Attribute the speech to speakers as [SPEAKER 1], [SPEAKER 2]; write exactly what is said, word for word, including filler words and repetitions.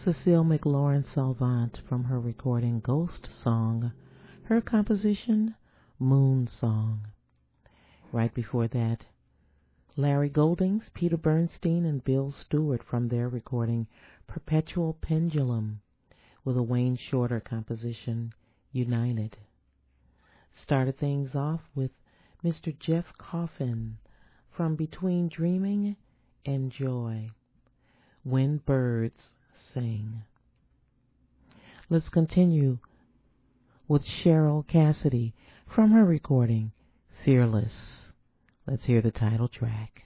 [SPEAKER 1] Cecile McLaurin Salvant from her recording Ghost Song, her composition Moon Song. Right before that, Larry Goldings, Peter Bernstein, and Bill Stewart from their recording Perpetual Pendulum with a Wayne Shorter composition United. Started things off with Mister Jeff Coffin from Between Dreaming and Joy, When Birds Sing. Let's continue with Cheryl Cassidy from her recording Fearless. Let's hear the title track.